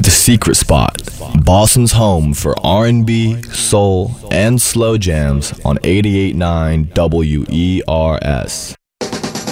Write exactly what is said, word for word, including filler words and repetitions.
The Secret Spot, Boston's home for R and B, soul, and slow jams on eighty-eight point nine W E R S.